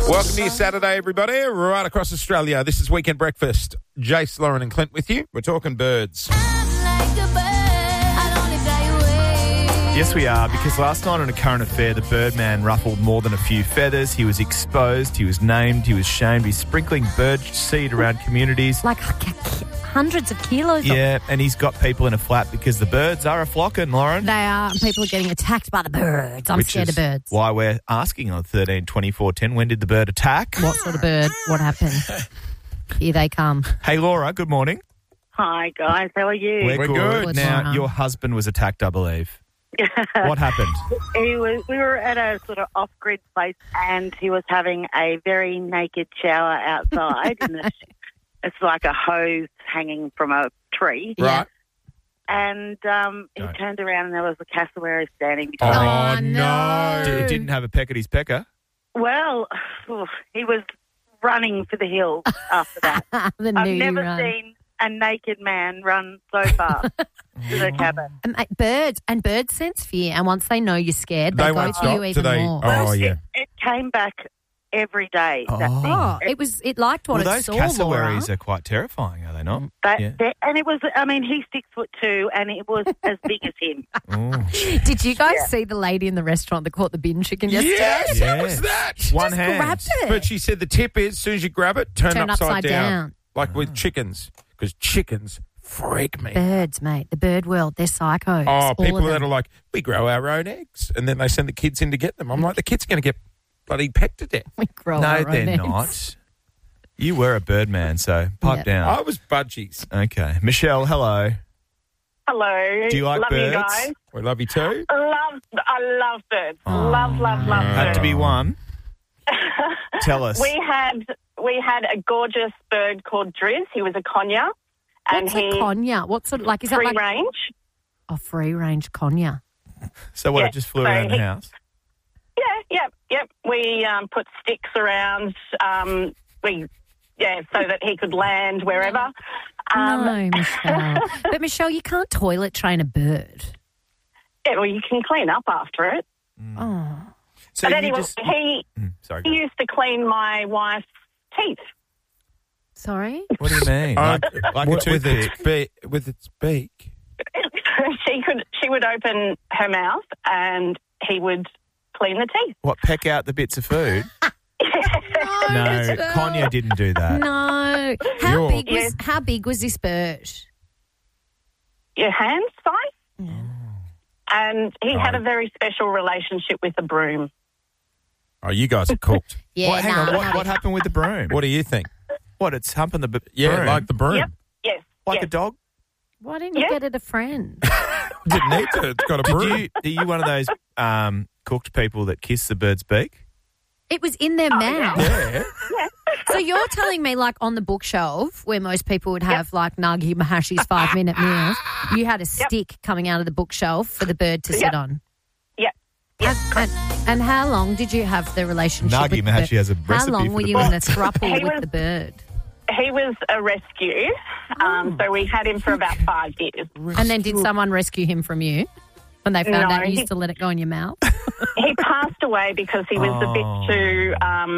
Welcome to your Saturday, everybody, right across Australia. This is Weekend Breakfast. Jace, Lauren and Clint with you. We're talking birds. Yes, we are, because last night on A Current Affair, the Birdman ruffled more than a few feathers. He was exposed, he was named, he was shamed. He's sprinkling bird seed around communities. Like hundreds of kilos. Yeah, and he's got people in a flat because the birds are a-flocking, Lauren. They are. People are getting attacked by the birds. I'm scared of birds. Why we're asking on 13 24 10, when did the bird attack? What sort of bird? What happened? Here they come. Hey, Laura, good morning. Hi, guys. How are you? We're good. Now, Laura. your husband was attacked, I believe. What happened? We were at a sort of off-grid place, and he was having a very naked shower outside. It's like a hose hanging from a tree. Right. And he turned around, and there was a cassowary standing Oh, beside him. no. He didn't have a peck at his pecker. Well, he was running for the hills after that. The I've nudie never run. seen a naked man run so fast to the cabin. Birds and birds sense fear, and once they know you're scared, they go won't to stop. you even more. Oh, yeah. It came back every day. That thing. Oh, it liked what Well, it those saw, cassowaries Laura. are quite terrifying, are they not? And it was, I mean, he's 6'2", and it was as big as him. Oh. Did you guys see the lady in the restaurant that caught the bin chicken yesterday? Yes, how was Yes. that? One Just hand. grabbed it. But she said the tip is, as soon as you grab it, turn upside down. Like with chickens, because chickens freak me. Birds, mate. The bird world, they're psychos. Oh, all people of that them. are like, we grow our own eggs, and then they send the kids in to get them. I'm like, the kids are going to get bloody pecked to death. We grow No, our they're own eggs. not. You were a Birdman, so pipe Yeah. down. I was budgies. Okay. Michelle, hello. Hello. Do you like love birds? you guys. We love you too. I love birds. Love Had birds. to be one. Tell us. We had a gorgeous bird called Driz. He was a conure. And What's a conure? What sort of, like, is that free like range. a free range conure? So what, Yeah, it just flew so around the he- house? Yep. We put sticks around. So that he could land wherever. No, Michelle. But, Michelle, you can't toilet train a bird. Yeah, well, you can clean up after it. Oh. So But you anyway, just... Sorry. he used to clean my wife's teeth. Sorry? What do you mean? Like a with toothpick? with its beak. She would open her mouth and he would clean the teeth. What, peck out the bits of food? No, Konya didn't do that. No. How big was this bird? Your hand size. And he had a very special relationship with the broom. Oh, you guys are cooked. Yeah, Hang on, what happened with the broom? What do you think? What, it's humping the broom? Like the broom. Yep. Yes. Like yes. a dog? Why didn't you Yeah. get it a friend? Didn't need to. It's got a broom. Are you one of those cooked people that kiss the bird's beak? It was in their mouth. Yeah. So you're telling me, like, on the bookshelf, where most people would have, like, Nagi Mahashi's 5-minute meals, you had a stick coming out of the bookshelf for the bird to sit on? Yep. And how long did you have the relationship Nagi with the Mahashi bird? has a How recipe long for were the you bird. in a throuple He with was- the bird? He was a rescue. So we had him for about 5 years. And then did someone rescue him from you when they found No, out you he- used to let it go in your mouth? He passed away because he was a bit too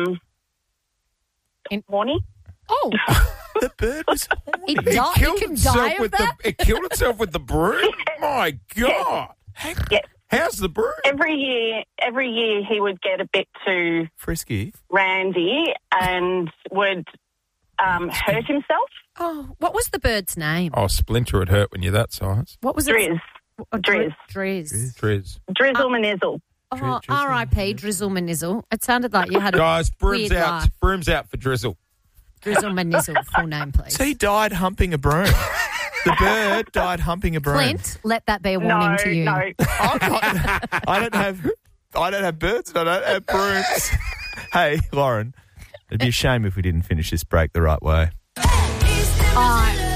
horny. Oh, The bird was horny. it died. You can die of with that? it killed itself with the broom. My God. Yes. How's the broom? Every year he would get a bit too Frisky. randy and would hurt himself. Oh, what was the bird's name? Oh, Splinter would hurt when you're that size. What was it? Driz. Driz. Driz. Driz. Drizzle Manizzle. Oh, R.I.P. Drizzle Manizzle. It sounded like you had a Guys, broom's weird out. life. Broom's out for Drizzle. Drizzle Manizzle, full name, please. So he died humping a broom. The bird died humping a broom. Clint, let that be a warning No, to you. no. I don't have birds and I don't have brooms. Hey, Lauren, it'd be a shame if we didn't finish this break the right way. Oh,